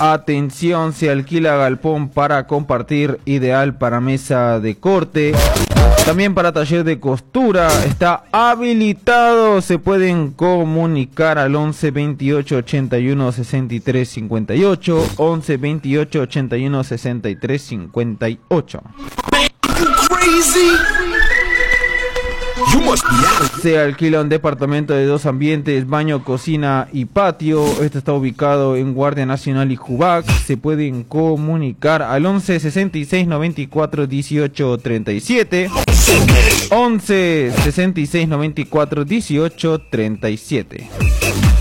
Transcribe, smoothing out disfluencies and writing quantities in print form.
Atención, se alquila galpón para compartir, ideal para mesa de corte. También para taller de costura está habilitado. Se pueden comunicar al 11 28 81 63 58. 11 28 81 63 58. Se alquila un departamento de 2 ambientes, baño, cocina y patio. Este está ubicado en Guardia Nacional y Jubac. Se pueden comunicar al 11 66 94 18 37. 11 66 94 18 37.